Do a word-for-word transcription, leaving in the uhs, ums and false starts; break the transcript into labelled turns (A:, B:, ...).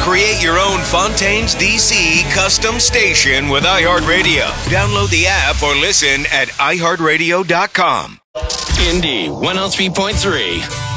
A: Create your own Fontaine's D C custom station with iHeartRadio. Download the app or listen at i heart radio dot com.
B: Indy one oh three point three.